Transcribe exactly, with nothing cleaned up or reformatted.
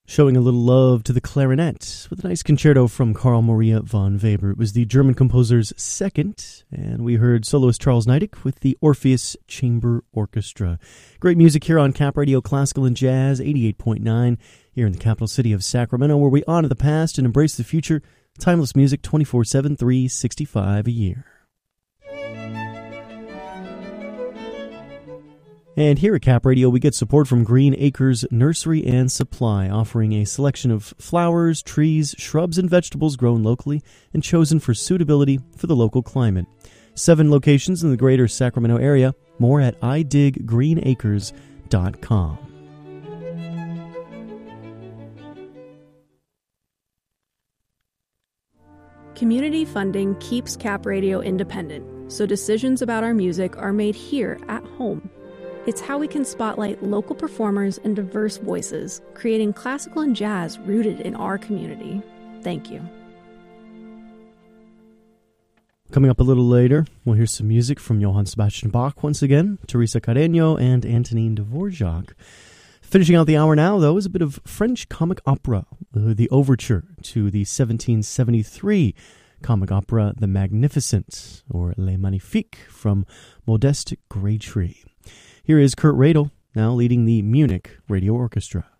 Showing a little love to the clarinet with a nice concerto from Carl Maria von Weber. It was the German composer's second, and we heard soloist Charles Neidig with the Orpheus Chamber Orchestra. Great music here on Cap Radio Classical and Jazz eighty-eight point nine here in the capital city of Sacramento, where we honor the past and embrace the future. Timeless music twenty-four seven, three sixty-five a year. And here at Cap Radio, we get support from Green Acres Nursery and Supply, offering a selection of flowers, trees, shrubs, and vegetables grown locally and chosen for suitability for the local climate. Seven locations in the greater Sacramento area. More at i dig green acres dot com. Community funding keeps Cap Radio independent, so decisions about our music are made here at home. It's how we can spotlight local performers and diverse voices, creating classical and jazz rooted in our community. Thank you. Coming up a little later, we'll hear some music from Johann Sebastian Bach once again, Teresa Carreño, and Antonin Dvorak. Finishing out the hour now, though, is a bit of French comic opera, uh, the overture to the seventeen seventy-three comic opera The Magnificent, or Les Magnifiques, from Modeste Graytree. Here is Kurt Radel, now leading the Munich Radio Orchestra.